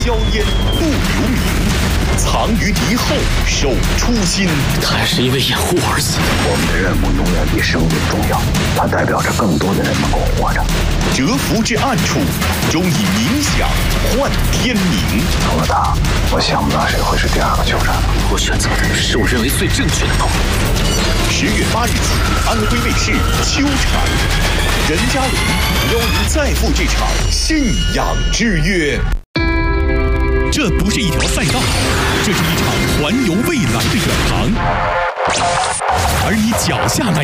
硝烟不留名，藏于敌后守初心。 他还是因为掩护而死。 我们的任务永远比生命重要，它代表着更多的人能够活着。 蛰伏至暗处，终以冥想换天明。 除了他，我想不到谁会是第二个酋长。 我选择的是我认为最正确的道路。 10月8日起，安徽卫视秋蝉，任嘉伦邀您再赴这场信仰之约。这不是一条赛道，这是一场环游未来的远航，而你脚下那